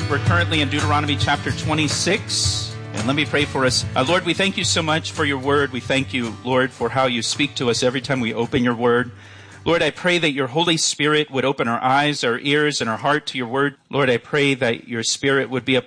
We're currently in Deuteronomy chapter 26. And let me pray for us. Lord, we thank you so much for your word. We thank you, Lord, for how you speak to us every time we open your word. Lord, I pray that your Holy Spirit would open our eyes, our ears, and our heart to your word. Lord, I pray that your Spirit would be